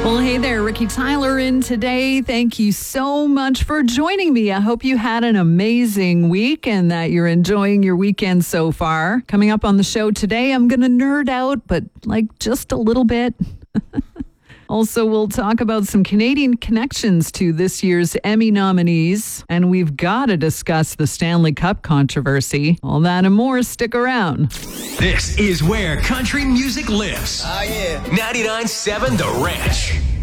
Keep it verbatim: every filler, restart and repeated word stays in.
Well, hey there, Ricky Tyler in today. Thank you so much for joining me. I hope you had an amazing week and that you're enjoying your weekend so far. Coming up on the show today, I'm going to nerd out, but like just a little bit. Also, we'll talk about some Canadian connections to this year's Emmy nominees. And we've got to discuss the Stanley Cup controversy. All that and more. Stick around. This is where country music lives. Oh, yeah. ninety-nine point seven The Ranch.